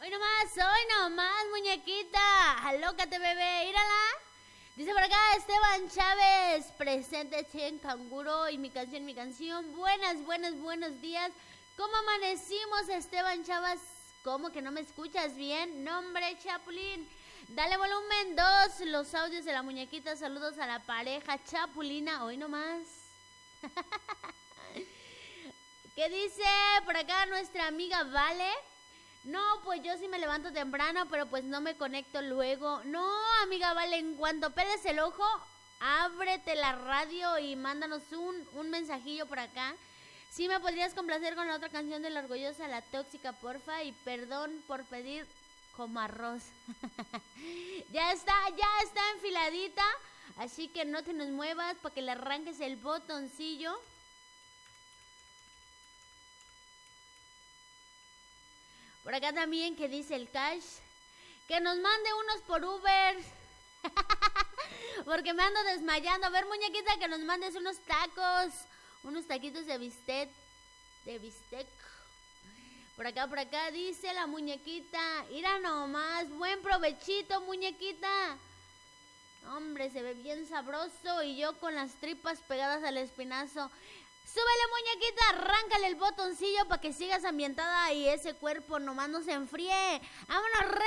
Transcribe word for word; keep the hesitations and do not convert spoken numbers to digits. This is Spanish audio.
Hoy nomás, hoy nomás, muñequita. Alócate, bebé, írala. Dice por acá Esteban Chávez, presente en Canguro y mi canción, mi canción. Buenas, buenos, buenos días. ¿Cómo amanecimos, Esteban Chávez? ¿Cómo que no me escuchas bien? Nombre, Chapulín. Dale volumen dos, los audios de la muñequita. Saludos a la pareja Chapulina. Hoy nomás. ¿Qué dice por acá nuestra amiga Vale? No, pues yo sí me levanto temprano, pero pues no me conecto luego. No, amiga Vale, en cuanto peles el ojo, ábrete la radio y mándanos un, un mensajillo por acá. Sí me podrías complacer con la otra canción de La Orgullosa, La Tóxica, porfa, y perdón por pedir como arroz. Ya está, ya está enfiladita, así que no te nos muevas para que le arranques el botoncillo. Por acá también que dice el Cash que nos mande unos por Uber. Porque me ando desmayando. A ver, muñequita, que nos mandes unos tacos. Unos taquitos de bistec. De bistec. Por acá, por acá dice la muñequita. Mira nomás. Buen provechito, muñequita. Hombre, se ve bien sabroso. Y yo con las tripas pegadas al espinazo. Súbele, muñequita, arráncale el botoncillo para que sigas ambientada y ese cuerpo nomás no se enfríe. Vámonos